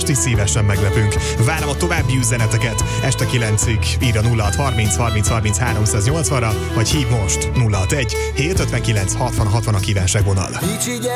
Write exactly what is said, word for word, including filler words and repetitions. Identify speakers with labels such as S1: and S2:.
S1: most is szívesen meglepünk. Várom a további üzeneteket. Este kilencig ír a nulla hat harminc harminc harminc háromszáznyolcvanra, vagy hív most nulla hatvanegy hét ötvenkilenc hatvan hatvan a kívánságvonal.